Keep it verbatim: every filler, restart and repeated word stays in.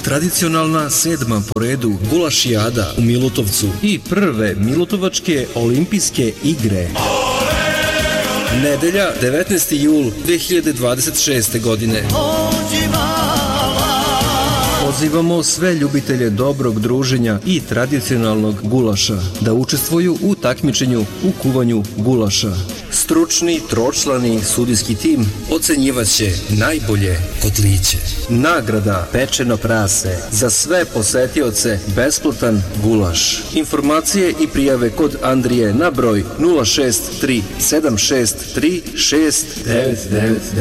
tradicionalna sedma po redu gulašijada u Milutovcu i prve Milutovačke olimpijske igre. Nedelja, devetnaesti jul dve hiljade dvadeset šeste. godine. Pozivamo sve ljubitelje dobrog druženja i tradicionalnog gulaša da učestvuju u takmičenju u kuvanju gulaša. Stručni tročlani sudijski tim ocenjivaće najbolje kotliće. Nagrada pečeno prase za sve posetioce, besplatan gulaš. Informacije i prijave kod Andrije na broj nula šest tri sedam šest tri šest devet devet devet.